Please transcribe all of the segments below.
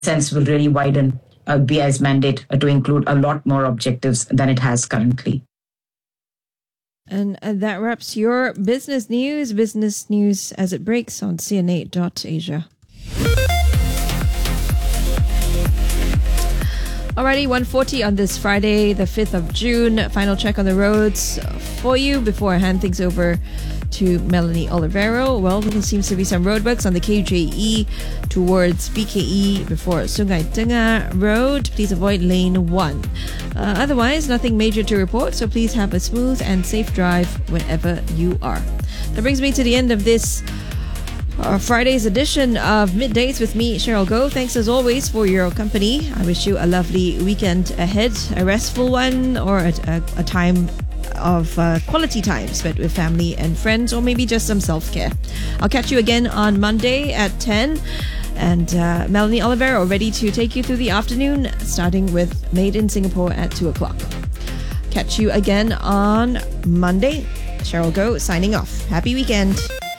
sense will really widen BI's mandate to include a lot more objectives than it has currently. And that wraps your business news as it breaks on CNA.Asia. Alrighty, 1:40 on this Friday, the 5th of June. Final check on the roads for you before I hand things over to Melanie Olivero. Well, there seems to be some roadworks on the KJE towards BKE before Sungai Tengah Road. Please avoid lane 1. Otherwise, nothing major to report, so please have a smooth and safe drive wherever you are. That brings me to the end of this Friday's edition of Middays with me, Cheryl Goh. Thanks as always for your company. I wish you a lovely weekend ahead, a restful one, or a time of quality time spent with family and friends, or maybe just some self-care. I'll catch you again on Monday at 10. And Melanie Olivero ready to take you through the afternoon, starting with Made in Singapore at 2 o'clock. Catch you again on Monday. Cheryl Goh signing off. Happy weekend.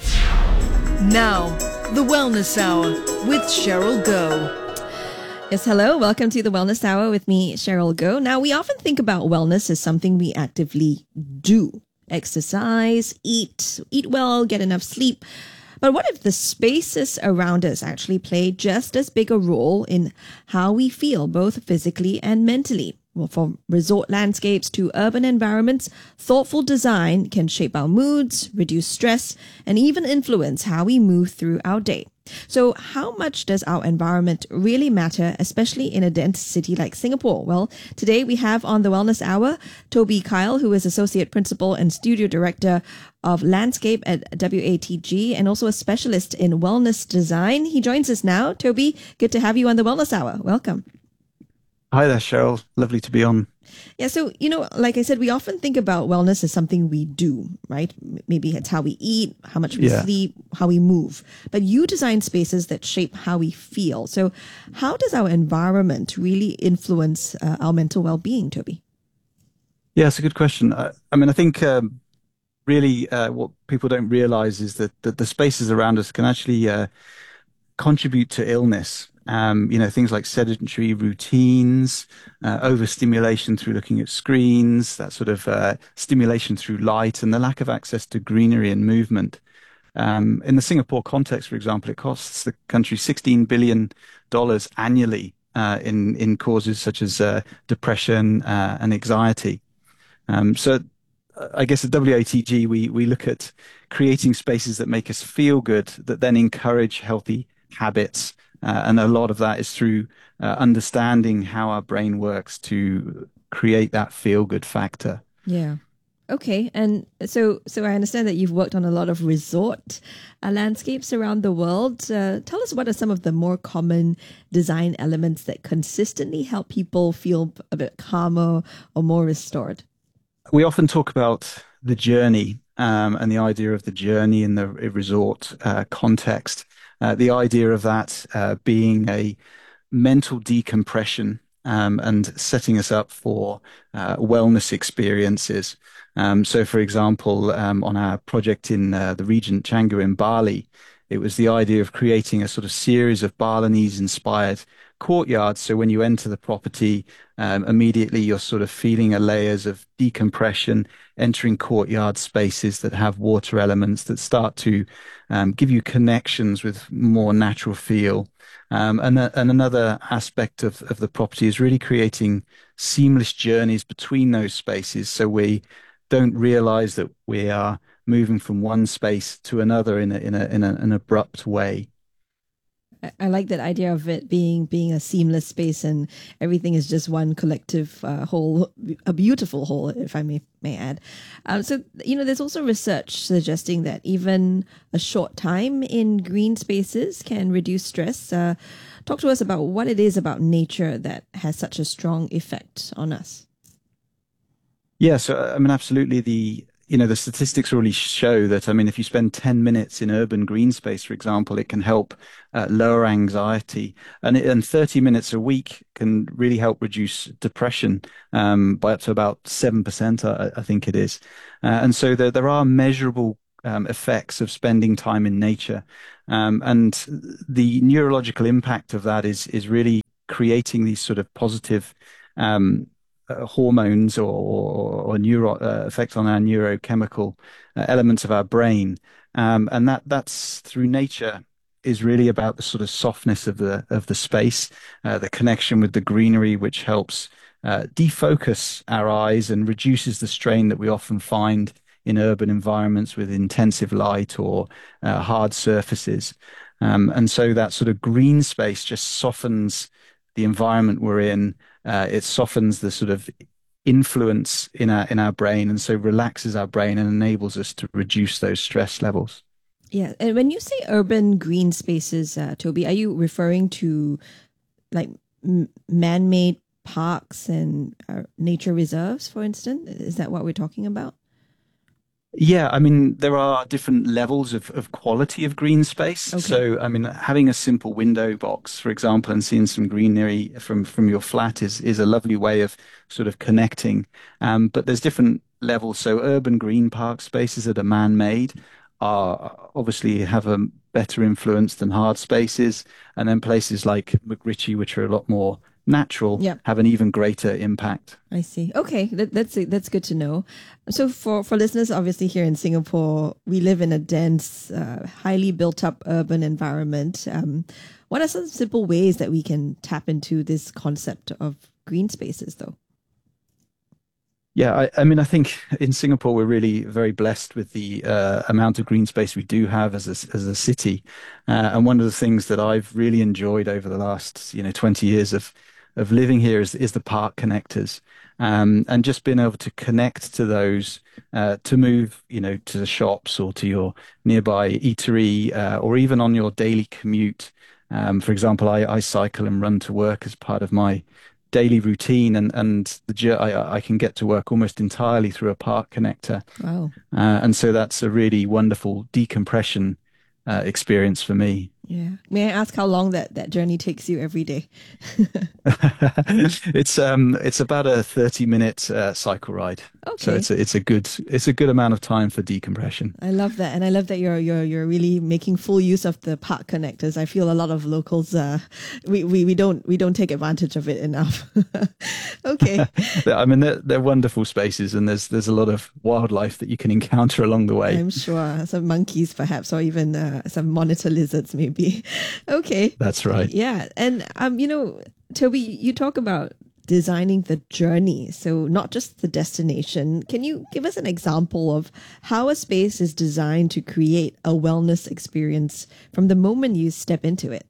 Now, the Wellness Hour with Cheryl Goh. Yes, hello. Welcome to the Wellness Hour with me, Cheryl Goh. Now, we often think about wellness as something we actively do. Exercise, eat well, get enough sleep. But what if the spaces around us actually play just as big a role in how we feel, both physically and mentally? Well, from resort landscapes to urban environments, thoughtful design can shape our moods, reduce stress, and even influence how we move through our day. So how much does our environment really matter, especially in a dense city like Singapore? Well, today we have on the Wellness Hour, Toby Kyle, who is Associate Principal and Studio Director of Landscape at WATG and also a specialist in wellness design. He joins us now. Toby, good to have you on the Wellness Hour. Welcome. Hi there, Cheryl. Lovely to be on. Yeah, so, like I said, we often think about wellness as something we do, right? Maybe it's how we eat, how much we sleep, how we move. But you design spaces that shape how we feel. So how does our environment really influence our mental well-being, Toby? Yeah, it's a good question. I think really what people don't realize is that the spaces around us can actually contribute to illness. Things like sedentary routines, overstimulation through looking at screens, that sort of stimulation through light, and the lack of access to greenery and movement. In the Singapore context, for example, it costs the country $16 billion annually in causes such as depression and anxiety. So I guess at WATG, we look at creating spaces that make us feel good, that then encourage healthy habits. And a lot of that is through understanding how our brain works to create that feel-good factor. Yeah. Okay. And so I understand that you've worked on a lot of resort landscapes around the world. Tell us what are some of the more common design elements that consistently help people feel a bit calmer or more restored? We often talk about the journey and the idea of the journey in the resort context. The idea of that being a mental decompression and setting us up for wellness experiences. So, for example, on our project in the Regent Canggu in Bali, it was the idea of creating a sort of series of Balinese-inspired courtyards. So when you enter the property, immediately you're sort of feeling layers of decompression, entering courtyard spaces that have water elements that start to give you connections with more natural feel. And another aspect of the property is really creating seamless journeys between those spaces, so we don't realize that we are moving from one space to another in an abrupt way. I like that idea of it being a seamless space and everything is just one collective whole, a beautiful whole, if I may add. So, there's also research suggesting that even a short time in green spaces can reduce stress. Talk to us about what it is about nature that has such a strong effect on us. Yeah, so absolutely. The statistics really show that, if you spend 10 minutes in urban green space, for example, it can help lower anxiety, and 30 minutes a week can really help reduce depression by up to about 7%, I think it is. And so there are measurable effects of spending time in nature. And the neurological impact of that is really creating these sort of positive hormones or neuro effect on our neurochemical elements of our brain. And that's through nature is really about the sort of softness of the space, the connection with the greenery, which helps defocus our eyes and reduces the strain that we often find in urban environments with intensive light or hard surfaces. And so that sort of green space just softens the environment we're in. It softens the sort of influence in our brain, and so relaxes our brain and enables us to reduce those stress levels. Yeah, and when you say urban green spaces, Toby, are you referring to like man-made parks and nature reserves, for instance? Is that what we're talking about? Yeah, I mean, there are different levels of quality of green space. Okay. So, I mean, having a simple window box, for example, and seeing some greenery from your flat is a lovely way of sort of connecting. But there's different levels. So, urban green park spaces that are man-made are obviously have a better influence than hard spaces. And then places like McRitchie, which are a lot more natural, Yep. have an even greater impact. I see. Okay, that's good to know. So for listeners, obviously here in Singapore, we live in a dense, highly built up urban environment. What are some simple ways that we can tap into this concept of green spaces, though? Yeah, I mean, I think in Singapore we're really very blessed with the amount of green space we do have as a city, and one of the things that I've really enjoyed over the last 20 years of living here is the park connectors, and just being able to connect to those to move to the shops or to your nearby eatery or even on your daily commute. For example, I cycle and run to work as part of my daily routine, and I can get to work almost entirely through a park connector. Wow. And so that's a really wonderful decompression experience for me. Yeah. May I ask how long that journey takes you every day? It's about a 30-minute cycle ride. Okay. So it's a good amount of time for decompression. I love that, and I love that you're really making full use of the park connectors. I feel a lot of locals we don't take advantage of it enough. Okay. I mean, they're wonderful spaces, and there's a lot of wildlife that you can encounter along the way. I'm sure some monkeys, perhaps, or even some monitor lizards, maybe. Okay. That's right. Yeah, and Toby, you talk about designing the journey, so not just the destination. Can you give us an example of how a space is designed to create a wellness experience from the moment you step into it?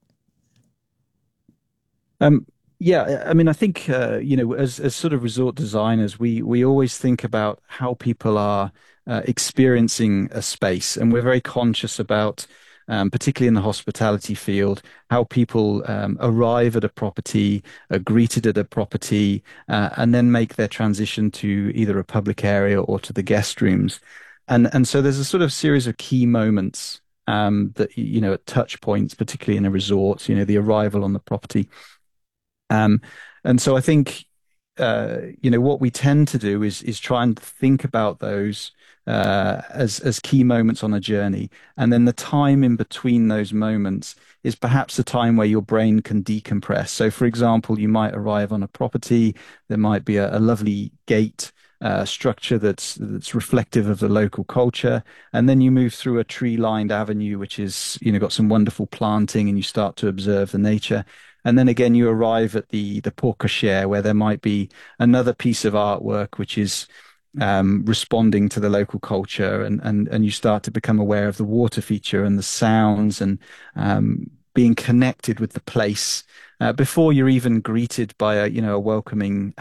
Yeah, I mean, I think as sort of resort designers, we always think about how people are experiencing a space, and we're very conscious about, particularly in the hospitality field, how people arrive at a property, are greeted at a property, and then make their transition to either a public area or to the guest rooms. And so there's a sort of series of key moments that at touch points, particularly in a resort, the arrival on the property. And so I think what we tend to do is try and think about those as key moments on a journey, and then the time in between those moments is perhaps a time where your brain can decompress. So, for example, you might arrive on a property, there might be a lovely gate structure that's reflective of the local culture, and then you move through a tree-lined avenue, which is got some wonderful planting, and you start to observe the nature. And then again, you arrive at the porte cochere, where there might be another piece of artwork which is responding to the local culture, and you start to become aware of the water feature and the sounds, and being connected with the place before you're even greeted by a welcoming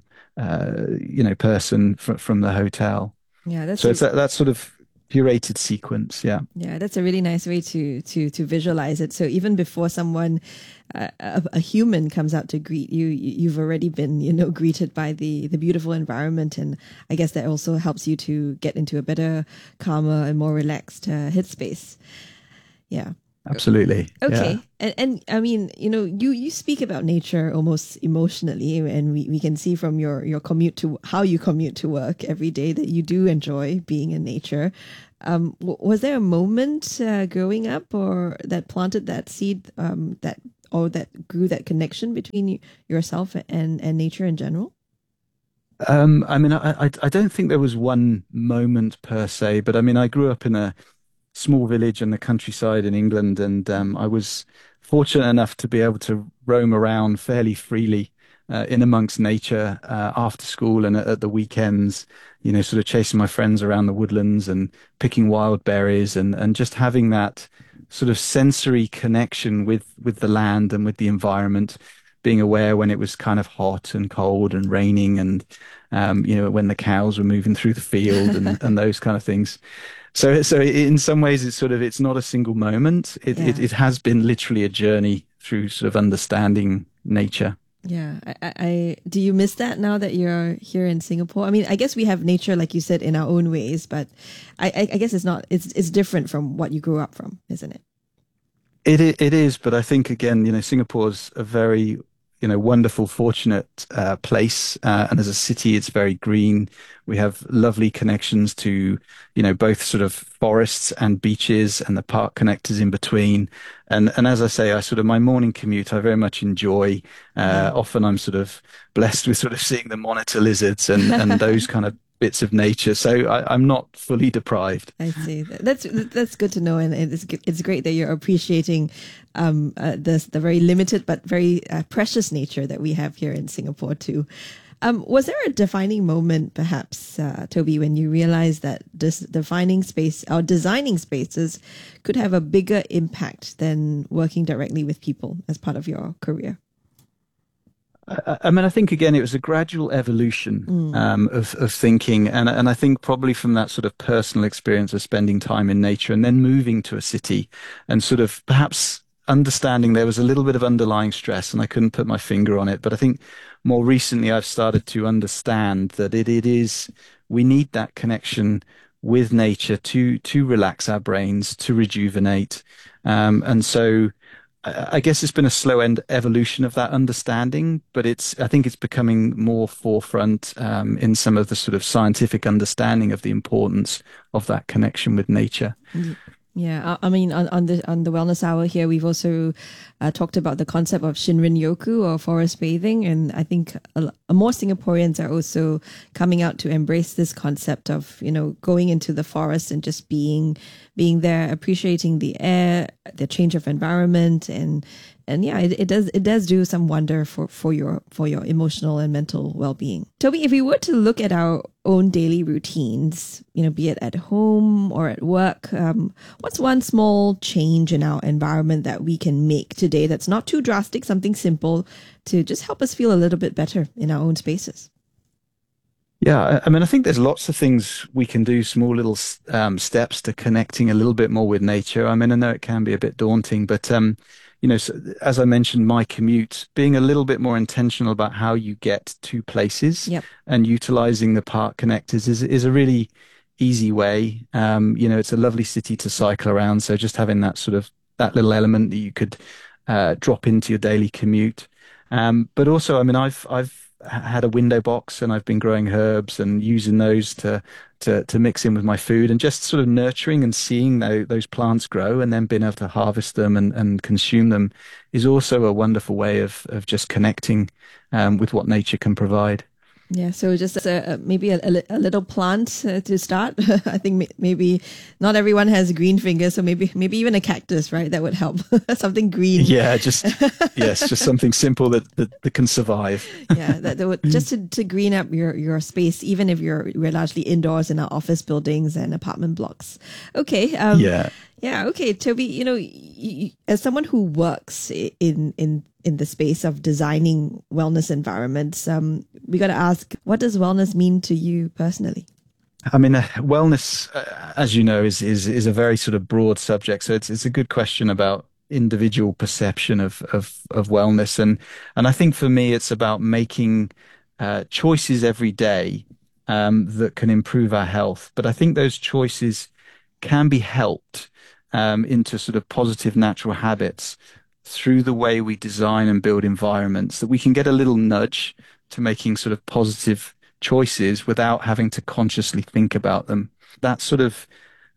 person from the hotel. Yeah, it's that sort of curated sequence. Yeah, that's a really nice way to visualize it. So even before someone, a human, comes out to greet you, you've already been greeted by the beautiful environment, and I guess that also helps you to get into a better, calmer, and more relaxed headspace. Yeah. Absolutely. Okay. Yeah. And I mean, you speak about nature almost emotionally, and we can see from your commute to how you commute to work every day that you do enjoy being in nature. Was there a moment growing up or that planted that seed that grew that connection between yourself and nature in general? I mean, I don't think there was one moment per se, but I mean, I grew up in a small village in the countryside in England, and I was fortunate enough to be able to roam around fairly freely in amongst nature after school and at the weekends, sort of chasing my friends around the woodlands and picking wild berries and just having that sort of sensory connection with the land and with the environment, being aware when it was kind of hot and cold and raining and when the cows were moving through the field and those kind of things. So in some ways, it's not a single moment. It has been literally a journey through sort of understanding nature. Yeah, I do you miss that now that you're here in Singapore? I mean, I guess we have nature, like you said, in our own ways, but I guess it's different from what you grew up from, isn't it? It is, but I think again, Singapore's a very wonderful, fortunate place. And as a city, it's very green. We have lovely connections to, both sort of forests and beaches and the park connectors in between. And as I say, my morning commute, I very much enjoy. Often I'm sort of blessed with sort of seeing the monitor lizards and those kind of bits of nature. So I'm not fully deprived. I see. That's good to know, and it's great that you're appreciating the very limited but very precious nature that we have here in Singapore too. Was there a defining moment, perhaps, Toby, when you realized that this defining space or designing spaces could have a bigger impact than working directly with people as part of your career? I mean, I think again, it was a gradual evolution of thinking, and I think probably from that sort of personal experience of spending time in nature and then moving to a city, and sort of perhaps understanding there was a little bit of underlying stress, and I couldn't put my finger on it. But I think more recently, I've started to understand that it is we need that connection with nature to relax our brains, to rejuvenate, and so. I guess it's been a slow end evolution of that understanding, but I think it's becoming more forefront in some of the sort of scientific understanding of the importance of that connection with nature. Yeah, I mean, on the Wellness Hour here, we've also talked about the concept of Shinrin Yoku or forest bathing, and I think more Singaporeans are also coming out to embrace this concept of going into the forest and just being there, appreciating the air, the change of environment, and yeah, it does do some wonder for your emotional and mental well-being. Toby, if we were to look at our own daily routines, be it at home or at work, what's one small change in our environment that we can make today that's not too drastic, something simple to just help us feel a little bit better in our own spaces? Yeah, I mean, I think there's lots of things we can do, small little steps to connecting a little bit more with nature. I mean, I know it can be a bit daunting, but so, as I mentioned, my commute, being a little bit more intentional about how you get to places and utilizing the park connectors is a really easy way. It's a lovely city to cycle around. So just having that little element that you could drop into your daily commute. But also, I mean, I've had a window box and I've been growing herbs and using those to mix in with my food and just sort of nurturing and seeing those plants grow and then being able to harvest them and consume them is also a wonderful way of just connecting with what nature can provide. Yeah, so just maybe a little plant to start. I think maybe not everyone has green fingers, so maybe even a cactus, right? That would help. Something green. Yeah, just something simple that can survive. Yeah, that would just to green up your space, even if we're largely indoors in our office buildings and apartment blocks. Okay. Yeah. Okay, Toby. You, as someone who works in the space of designing wellness environments, we got to ask, what does wellness mean to you personally? I mean, wellness, as you know, is a very sort of broad subject. So it's a good question about individual perception of wellness, and I think for me, it's about making choices every day that can improve our health. But I think those choices can be helped into sort of positive natural habits through the way we design and build environments, that we can get a little nudge to making sort of positive choices without having to consciously think about them. That sort of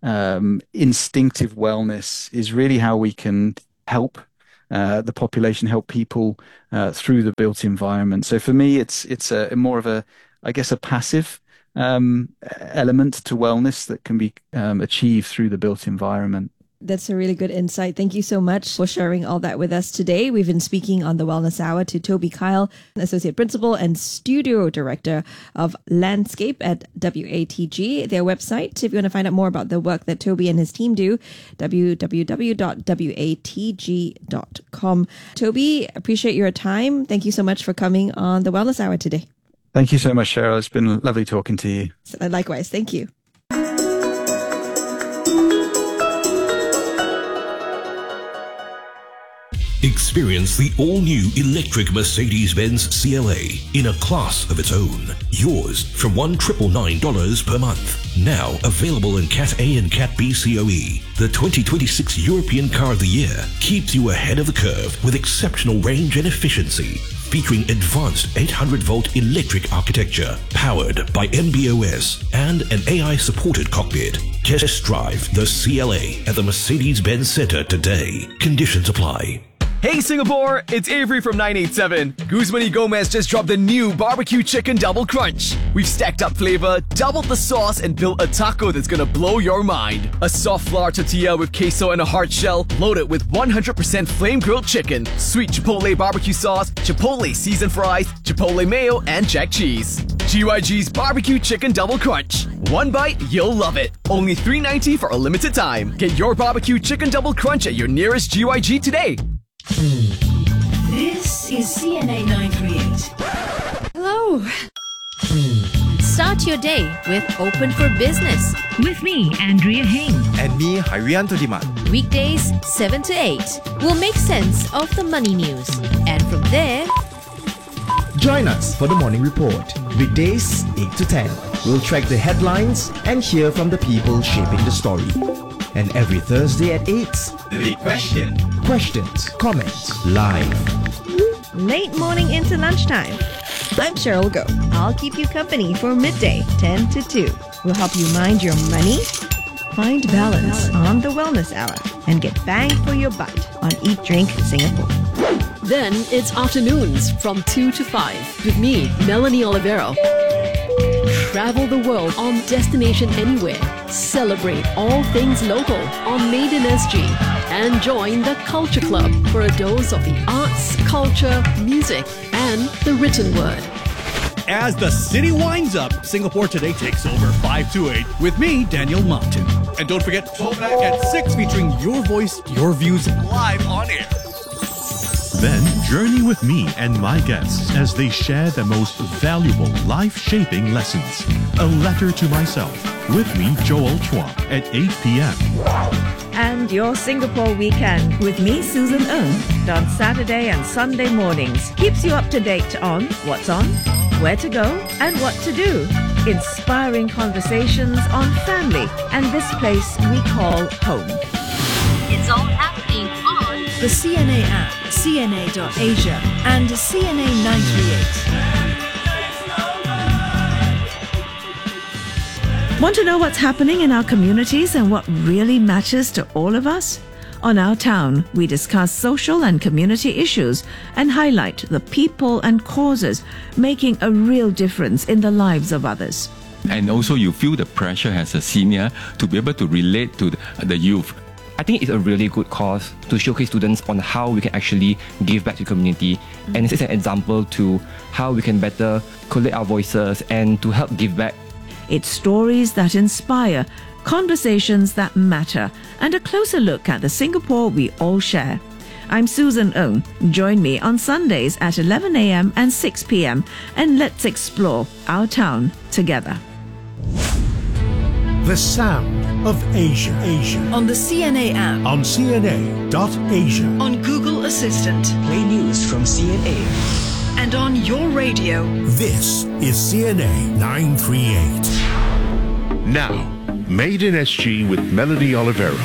instinctive wellness is really how we can help the population, help people through the built environment. So for me, it's a more of a, I guess, a passive element to wellness that can be achieved through the built environment. That's a really good insight. Thank you so much for sharing all that with us today. We've been speaking on the Wellness Hour to Toby Kyle, Associate Principal and Studio Director of Landscape at WATG. Their website, if you want to find out more about the work that Toby and his team do, www.watg.com. Toby, appreciate your time. Thank you so much for coming on the Wellness Hour today. Thank you so much, Cheryl. It's been lovely talking to you. Likewise. Thank you. Experience the all-new electric Mercedes-Benz CLA in a class of its own. Yours from $1,999 per month. Now available in Cat A and Cat B COE. The 2026 European Car of the Year keeps you ahead of the curve with exceptional range and efficiency. Featuring advanced 800-volt electric architecture, powered by MB.OS and an AI-supported cockpit. Test drive the CLA at the Mercedes-Benz Center today. Conditions apply. Hey Singapore, it's Avery from 987. Guzman y Gomez just dropped the new barbecue chicken double crunch. We've stacked up flavor, doubled the sauce, and built a taco that's gonna blow your mind. A soft flour tortilla with queso and a hard shell, loaded with 100% flame grilled chicken, sweet chipotle barbecue sauce, chipotle seasoned fries, chipotle mayo, and jack cheese. GYG's barbecue chicken double crunch. One bite, you'll love it. Only $3.90 for a limited time. Get your barbecue chicken double crunch at your nearest GYG today. This is CNA 938. Hello. Start your day with Open for Business. With me, Andrea Heng. And me, Harianto Diman. Weekdays, 7 to 8. We'll make sense of the money news. And from there, join us for the Morning Report. Weekdays, 8 to 10. We'll track the headlines and hear from the people shaping the story. And every Thursday at 8, The Big Question. Questions, comments, live. late morning into lunchtime. I'm Cheryl Go. I'll keep you company for midday, 10 to 2. We'll help you mind your money, find balance on the Wellness Hour, and get bang for your buck on Eat Drink Singapore. Then it's afternoons from 2 to 5 with me, Melanie Olivero. Travel the world on Destination Anywhere. Celebrate all things local on Made in SG. And join the Culture Club for a dose of the arts, culture, music, and the written word. As the city winds up, Singapore Today takes over 5 to 8 with me, Daniel Martin. And don't forget, Throwback at 6 featuring your voice, your views live on air. Then journey with me and my guests as they share the most valuable life-shaping lessons. A Letter to Myself with me, Joel Chua, at 8 p.m. And your Singapore weekend with me, Susan Ng, on Saturday and Sunday mornings. Keeps you up to date on what's on, where to go, and what to do. Inspiring conversations on family and this place we call home. It's all happening on the CNA app, CNA.Asia, and CNA 938. Want to know what's happening in our communities and what really matters to all of us? On Our Town, we discuss social and community issues and highlight the people and causes making a real difference in the lives of others. And also you feel the pressure as a senior to be able to relate to the youth. I think it's a really good cause to showcase students on how we can actually give back to the community. And it's an example to how we can better collect our voices and to help give back. It's stories that inspire, conversations that matter, and a closer look at the Singapore we all share. I'm Susan Ng. Join me on Sundays at 11 a.m. and 6 p.m. and let's explore our town together. The Sound of Asia. On the CNA app. On CNA.Asia. On Google Assistant. Play news from CNA. And on your radio. This is CNA 938. Now, Made in SG with Melanie Olivero.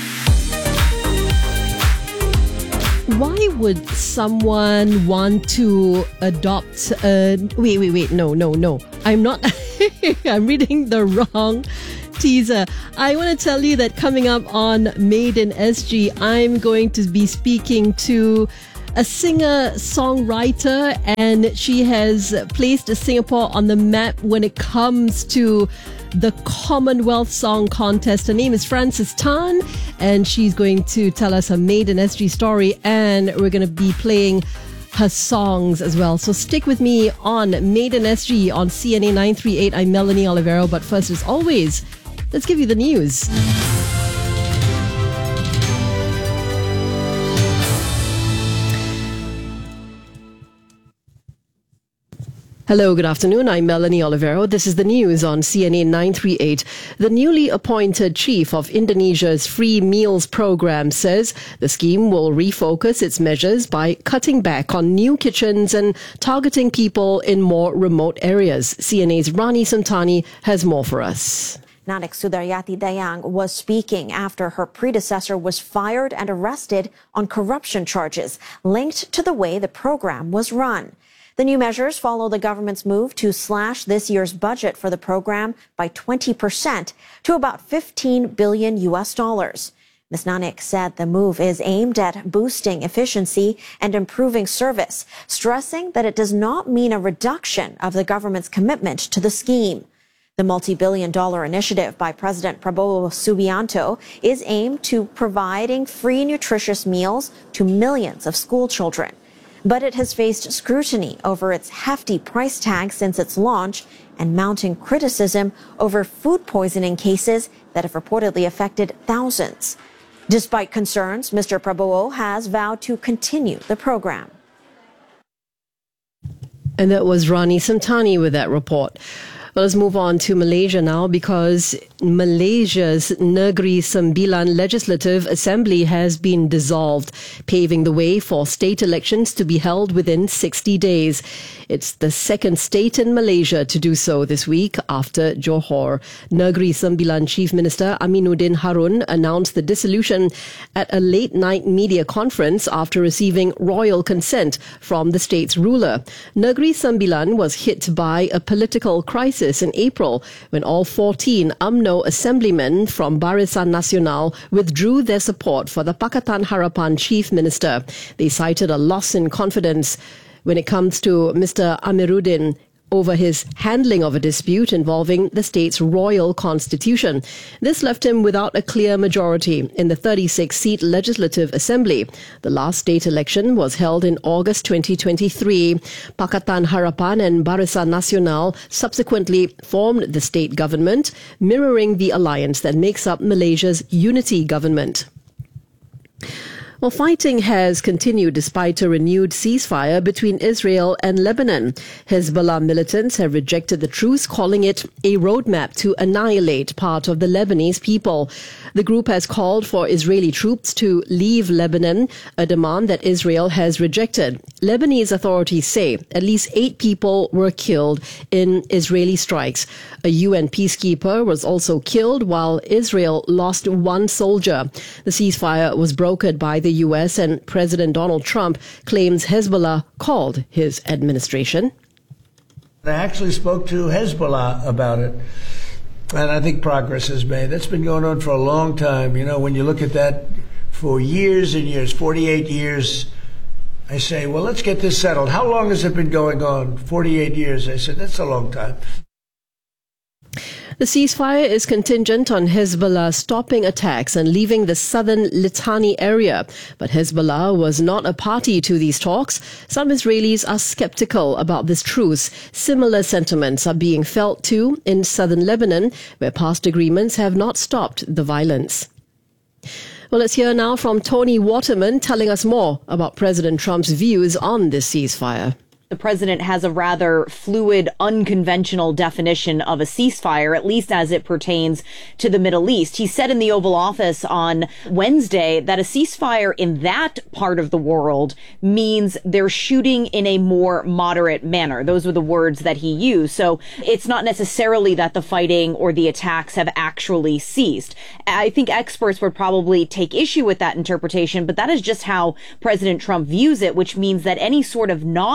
Why would someone want to adopt wait, no. I'm not I'm reading the wrong teaser. I want to tell you that coming up on Made in SG, I'm going to be speaking to a singer-songwriter, and she has placed Singapore on the map when it comes to the Commonwealth Song Contest. Her name is Frances Tan, and she's going to tell us her Made in SG story, and we're going to be playing her songs as well. So stick with me on Made in SG on CNA 938. I'm Melanie Olivero, but first, as always, let's give you the news. Hello, good afternoon. I'm Melanie Olivero. This is the news on CNA 938. The newly appointed chief of Indonesia's Free Meals Program says the scheme will refocus its measures by cutting back on new kitchens and targeting people in more remote areas. CNA's Rani Samtani has more for us. Nanik Sudaryati Dayang was speaking after her predecessor was fired and arrested on corruption charges linked to the way the program was run. The new measures follow the government's move to slash this year's budget for the program by 20% to about $15 billion. Ms. Nanik said the move is aimed at boosting efficiency and improving service, stressing that it does not mean a reduction of the government's commitment to the scheme. The multi-billion-dollar initiative by President Prabowo Subianto is aimed to providing free nutritious meals to millions of school children. But it has faced scrutiny over its hefty price tag since its launch and mounting criticism over food poisoning cases that have reportedly affected thousands. Despite concerns, Mr. Prabowo has vowed to continue the program. And that was Rani Samtani with that report. Well, let's move on to Malaysia now, because Malaysia's Negeri Sembilan Legislative Assembly has been dissolved, paving the way for state elections to be held within 60 days. It's the second state in Malaysia to do so this week after Johor. Negeri Sembilan Chief Minister Aminuddin Harun announced the dissolution at a late-night media conference after receiving royal consent from the state's ruler. Negeri Sembilan was hit by a political crisis in April when all 14 UMNO assemblymen from Barisan Nasional withdrew their support for the Pakatan Harapan chief minister. They cited a loss in confidence when it comes to Mr. Amiruddin over his handling of a dispute involving the state's royal constitution. This left him without a clear majority in the 36-seat Legislative Assembly. The last state election was held in August 2023. Pakatan Harapan and Barisan Nasional subsequently formed the state government, mirroring the alliance that makes up Malaysia's unity government. Well, fighting has continued despite a renewed ceasefire between Israel and Lebanon. Hezbollah militants have rejected the truce, calling it a roadmap to annihilate part of the Lebanese people. The group has called for Israeli troops to leave Lebanon, a demand that Israel has rejected. Lebanese authorities say at least 8 people were killed in Israeli strikes. A UN peacekeeper was also killed, while Israel lost 1 soldier. The ceasefire was brokered by the US, and President Donald Trump claims Hezbollah called his administration. I actually spoke to Hezbollah about it, and I think progress is made. That's been going on for a long time. You know, when you look at that for years and years, 48 years, I say, well, let's get this settled. How long has it been going on? 48 years. I said, that's a long time. The ceasefire is contingent on Hezbollah stopping attacks and leaving the southern Litani area. But Hezbollah was not a party to these talks. Some Israelis are skeptical about this truce. Similar sentiments are being felt too in southern Lebanon, where past agreements have not stopped the violence. Well, let's hear now from Tony Waterman telling us more about President Trump's views on this ceasefire. The president has a rather fluid, unconventional definition of a ceasefire, at least as it pertains to the Middle East. He said in the Oval Office on Wednesday that a ceasefire in that part of the world means they're shooting in a more moderate manner. Those were the words that he used. So it's not necessarily that the fighting or the attacks have actually ceased. I think experts would probably take issue with that interpretation, but that is just how President Trump views it, which means that any sort of non-escalation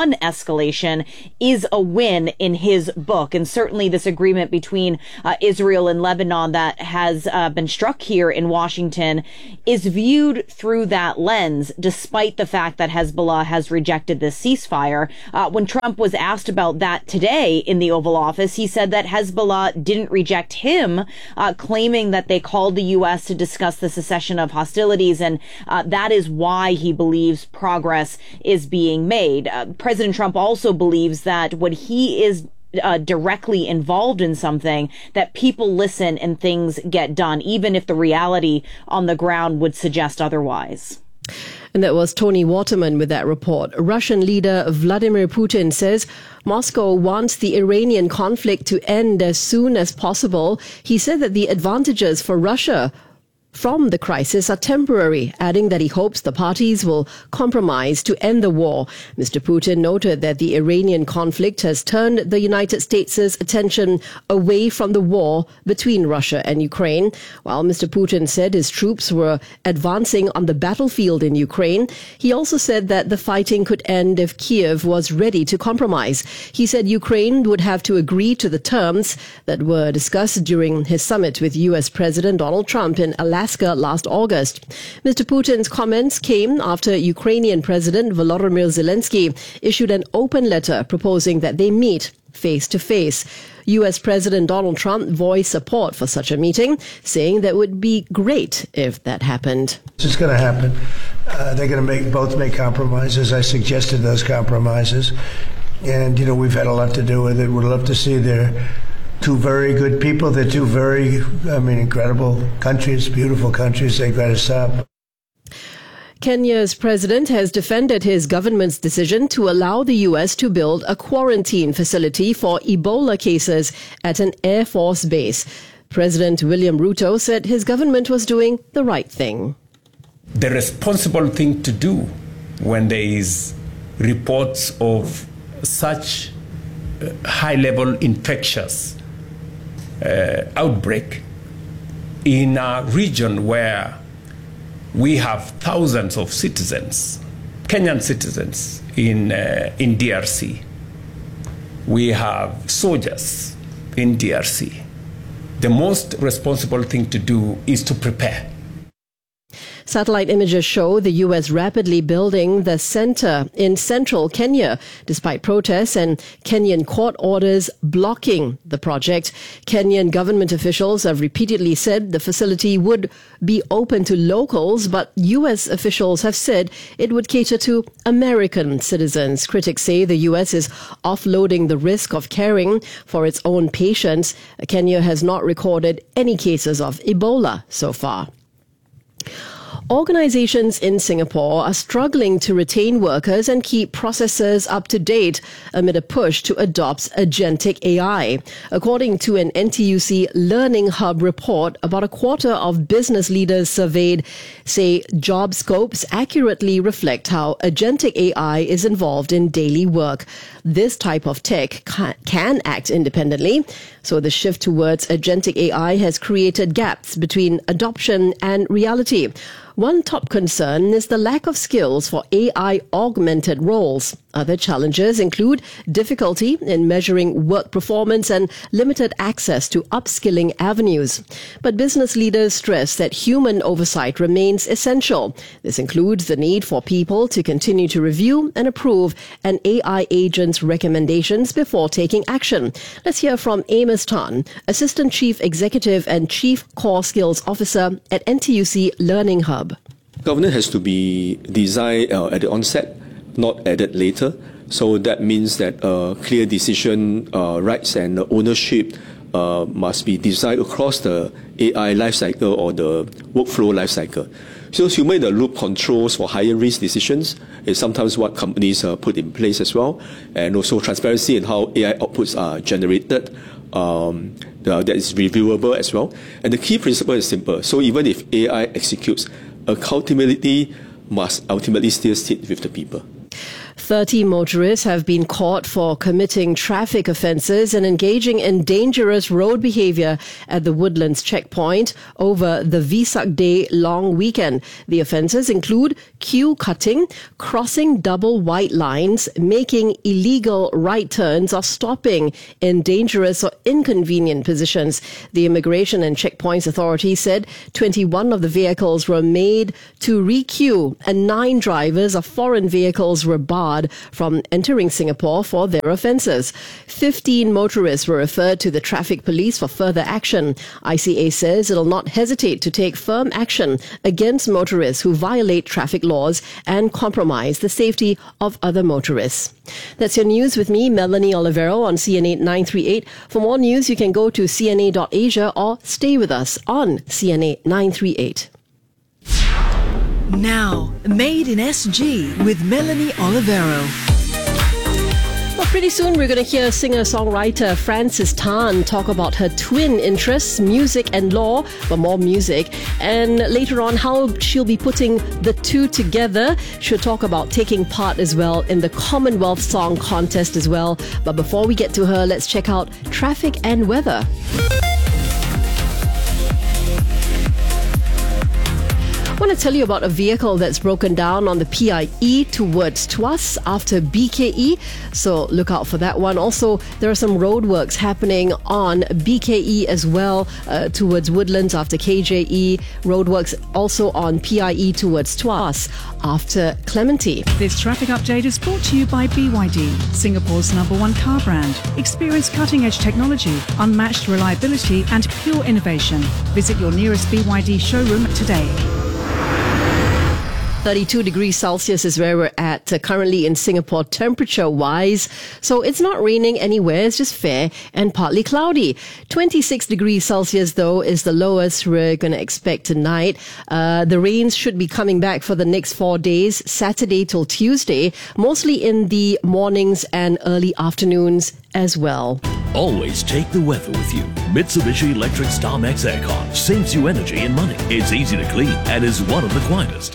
de-escalation is a win in his book. And certainly this agreement between Israel and Lebanon that has been struck here in Washington is viewed through that lens, despite the fact that Hezbollah has rejected this ceasefire. When Trump was asked about that today in the Oval Office, he said that Hezbollah didn't reject him, claiming that they called the U.S. to discuss the cessation of hostilities, and that is why he believes progress is being made. President Trump also believes that when he is directly involved in something, that people listen and things get done, even if the reality on the ground would suggest otherwise. And that was Tony Waterman with that report. Russian leader Vladimir Putin says Moscow wants the Iranian conflict to end as soon as possible. He said that the advantages for Russia from the crisis are temporary, adding that he hopes the parties will compromise to end the war. Mr. Putin noted that the Iranian conflict has turned the United States' attention away from the war between Russia and Ukraine. While Mr. Putin said his troops were advancing on the battlefield in Ukraine, he also said that the fighting could end if Kiev was ready to compromise. He said Ukraine would have to agree to the terms that were discussed during his summit with U.S. President Donald Trump in Alaska last August. Mr. Putin's comments came after Ukrainian President Volodymyr Zelensky issued an open letter proposing that they meet face-to-face. U.S. President Donald Trump voiced support for such a meeting, saying that it would be great if that happened. It's going to happen. They're going to both make compromises. I suggested those compromises. And, we've had a lot to do with it. We'd love to see their two very good people. They're two very, incredible countries, beautiful countries. They've got to stop. Kenya's president has defended his government's decision to allow the U.S. to build a quarantine facility for Ebola cases at an Air Force base. President William Ruto said his government was doing the right thing. The responsible thing to do when there is reports of such high-level infectious outbreak in a region where we have thousands of citizens, Kenyan citizens in DRC. We have soldiers in DRC. The most responsible thing to do is to prepare. Satellite images show the U.S. rapidly building the center in central Kenya, despite protests and Kenyan court orders blocking the project. Kenyan government officials have repeatedly said the facility would be open to locals, but U.S. officials have said it would cater to American citizens. Critics say the U.S. is offloading the risk of caring for its own patients. Kenya has not recorded any cases of Ebola so far. Organizations in Singapore are struggling to retain workers and keep processes up to date amid a push to adopt agentic AI. According to an NTUC Learning Hub report, about a quarter of business leaders surveyed say job scopes accurately reflect how agentic AI is involved in daily work. This type of tech can act independently, so the shift towards agentic AI has created gaps between adoption and reality. One top concern is the lack of skills for AI-augmented roles. Other challenges include difficulty in measuring work performance and limited access to upskilling avenues. But business leaders stress that human oversight remains essential. This includes the need for people to continue to review and approve an AI agent's recommendations before taking action. Let's hear from Amos Tan, Assistant Chief Executive and Chief Core Skills Officer at NTUC Learning Hub. Governance has to be designed at the onset, not added later. So that means that clear decision rights and ownership must be designed across the AI lifecycle or the workflow lifecycle. So human-in-the-loop controls for higher risk decisions is sometimes what companies put in place as well, and also transparency in how AI outputs are generated. That is reviewable as well. And the key principle is simple. So even if AI executes, accountability must ultimately still sit with the people. 30 motorists have been caught for committing traffic offences and engaging in dangerous road behaviour at the Woodlands checkpoint over the Vesak Day long weekend. The offences include queue cutting, crossing double white lines, making illegal right turns or stopping in dangerous or inconvenient positions. The Immigration and Checkpoints Authority said 21 of the vehicles were made to re-queue and 9 drivers of foreign vehicles were barred from entering Singapore for their offences. 15 motorists were referred to the traffic police for further action. ICA says it will not hesitate to take firm action against motorists who violate traffic laws and compromise the safety of other motorists. That's your news with me, Melanie Olivero, on CNA 938. For more news, you can go to cna.asia or stay with us on CNA 938. Now, Made in SG with Melanie Olivero. Well, pretty soon we're going to hear singer-songwriter Frances Tan talk about her twin interests, music and law, but more music. And later on, how she'll be putting the two together. She'll talk about taking part as well in the Commonwealth Song Contest as well. But before we get to her, let's check out traffic and weather. I want to tell you about a vehicle that's broken down on the PIE towards Tuas after BKE, so look out for that one. Also, there are some roadworks happening on BKE as well towards Woodlands after KJE. Roadworks also on PIE towards Tuas after Clementi. This traffic update is brought to you by BYD, Singapore's #1 car brand. Experience cutting-edge technology, unmatched reliability and pure innovation. Visit your nearest BYD showroom today. 32 degrees Celsius is where we're at currently in Singapore temperature-wise. So it's not raining anywhere. It's just fair and partly cloudy. 26 degrees Celsius, though, is the lowest we're going to expect tonight. The rains should be coming back for the next 4 days, Saturday till Tuesday, mostly in the mornings and early afternoons as well. Always take the weather with you. Mitsubishi Electric StarMax Aircon saves you energy and money. It's easy to clean and is one of the quietest.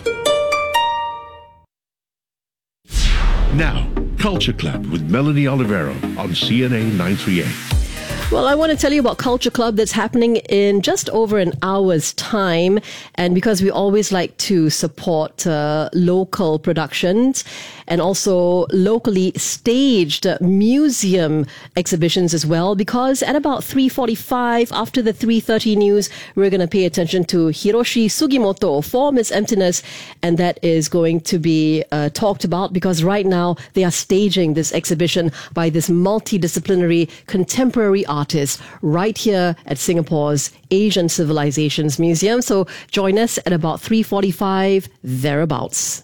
Now, Culture Club with Melanie Olivero on CNA 938. Well, I want to tell you about Culture Club that's happening in just over an hour's time. And because we always like to support local productions and also locally staged museum exhibitions as well, because at about 3:45 after the 3:30 news, we're going to pay attention to Hiroshi Sugimoto for Miss Emptiness. And that is going to be talked about because right now they are staging this exhibition by this multidisciplinary contemporary artist right here at Singapore's Asian Civilizations Museum. So join us at about 3:45 thereabouts.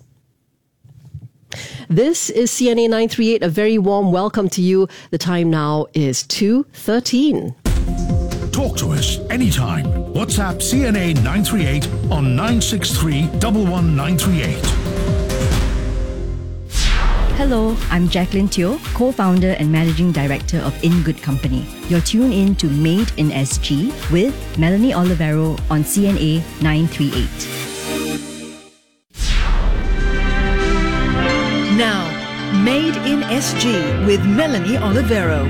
This is CNA 938. A very warm welcome to you. The time now is 2:13. Talk to us anytime. WhatsApp CNA 938 on 963 11938. Hello, I'm Jacqueline Teo, co-founder and managing director of In Good Company. You're tuned in to Made in SG with Melanie Olivero on CNA 938. Now, Made in SG with Melanie Olivero.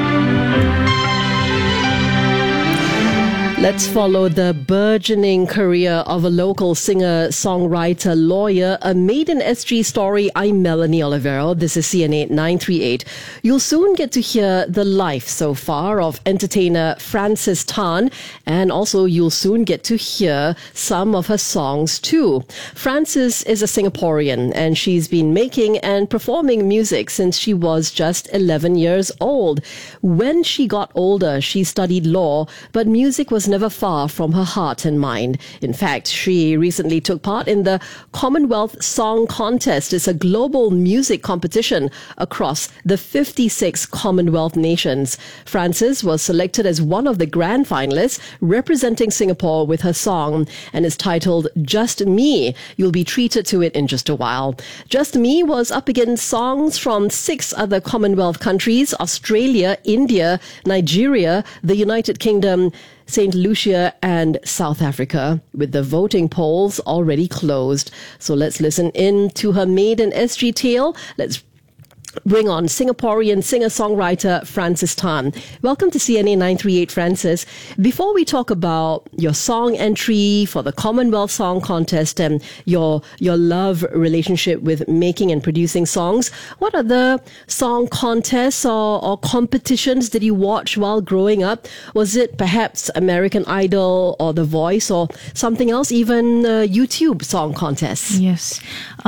Let's follow the burgeoning career of a local singer, songwriter, lawyer, a maiden SG story. I'm Melanie Olivero. This is CNA 938. You'll soon get to hear the life so far of entertainer Frances Tan, and also you'll soon get to hear some of her songs too. Frances is a Singaporean, and she's been making and performing music since she was just 11 years old. When she got older, she studied law, but music was never far from her heart and mind. In fact, she recently took part in the Commonwealth Song Contest. It's a global music competition across the 56 Commonwealth nations. Frances was selected as one of the grand finalists representing Singapore with her song, and is titled Just Me. You'll be treated to it in just a while. Just Me was up against songs from 6 other Commonwealth countries: Australia, India, Nigeria, the United Kingdom, St. Lucia and South Africa, with the voting polls already closed. So let's listen in to her maiden SG tale. Let's bring on Singaporean singer-songwriter Francis Tan. Welcome to CNA 938, Francis. Before we talk about your song entry for the Commonwealth Song Contest and your love relationship with making and producing songs, what other song contests or competitions did you watch while growing up? Was it perhaps American Idol or The Voice or something else, even YouTube song contests? Yes.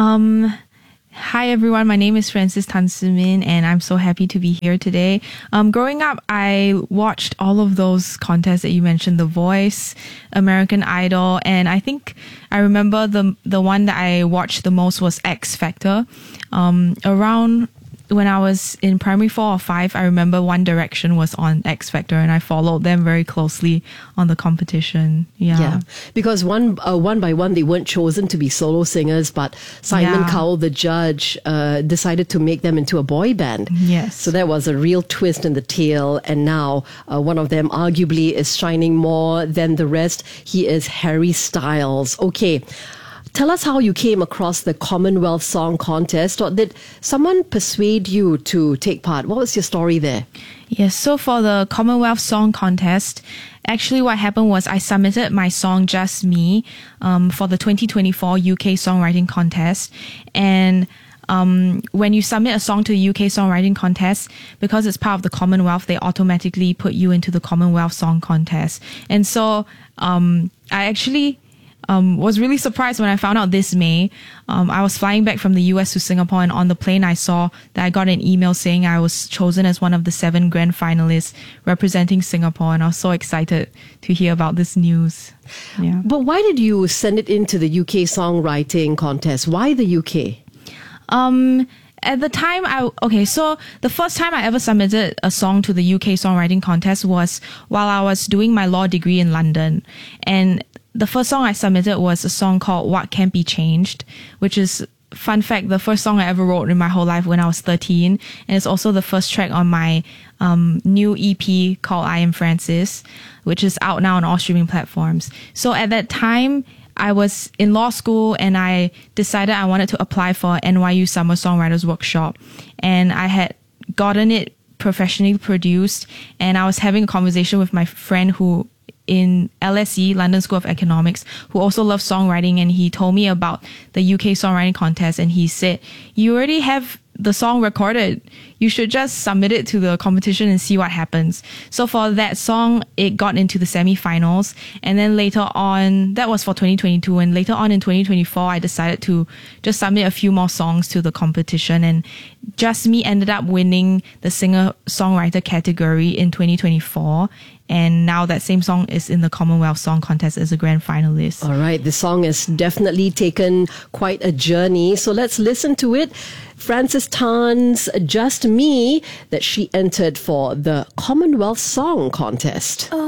Hi everyone, my name is Francis Tan Simin and I'm so happy to be here today. Growing up, I watched all of those contests that you mentioned, The Voice, American Idol, and I think I remember the one that I watched the most was X Factor. Around when I was in primary 4 or 5, I remember One Direction was on X Factor and I followed them very closely on the competition. Yeah. Because one by one, they weren't chosen to be solo singers, but Simon Cowell, the judge, decided to make them into a boy band. Yes. So that was a real twist in the tale. And now one of them arguably is shining more than the rest. He is Harry Styles. Okay. Tell us how you came across the Commonwealth Song Contest, or did someone persuade you to take part? What was your story there? Yes, so for the Commonwealth Song Contest, actually what happened was I submitted my song Just Me for the 2024 UK Songwriting Contest. And when you submit a song to the UK Songwriting Contest, because it's part of the Commonwealth, they automatically put you into the Commonwealth Song Contest. And so I actually was really surprised when I found out this May. I was flying back from the US to Singapore, and on the plane I saw that I got an email saying I was chosen as one of the 7 grand finalists representing Singapore, and I was so excited to hear about this news. Yeah. But why did you send it into the UK Songwriting Contest? Why the UK? At the time, so the first time I ever submitted a song to the UK Songwriting Contest was while I was doing my law degree in London. And the first song I submitted was a song called What Can't Be Changed, which is, fun fact, the first song I ever wrote in my whole life when I was 13. And it's also the first track on my new EP called I Am Francis, which is out now on all streaming platforms. So at that time, I was in law school and I decided I wanted to apply for NYU Summer Songwriters Workshop. And I had gotten it professionally produced, and I was having a conversation with my friend who in LSE, London School of Economics, who also loves songwriting, and he told me about the UK Songwriting Contest, and he said, you already have the song recorded. You should just submit it to the competition and see what happens. So for that song, it got into the semi-finals, and then later on, that was for 2022, and later on in 2024, I decided to just submit a few more songs to the competition, and Just Me ended up winning the singer-songwriter category in 2024. And now that same song is in the Commonwealth Song Contest as a grand finalist. All right, the song has definitely taken quite a journey. So let's listen to it. Francis Tan's Just Me, that she entered for the Commonwealth Song Contest.